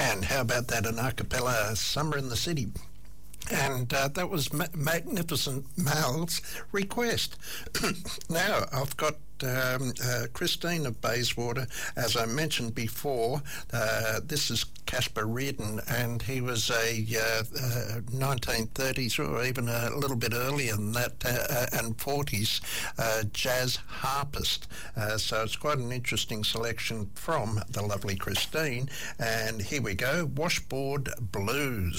And how about that, an a cappella Summer in the City? And that was Magnificent Mal's request. Now, I've got Christine of Bayswater. As I mentioned before, this is Caspar Reardon, and he was a 1930s or even a little bit earlier than that, and 40s jazz harpist. So it's quite an interesting selection from the lovely Christine. And here we go, Washboard Blues.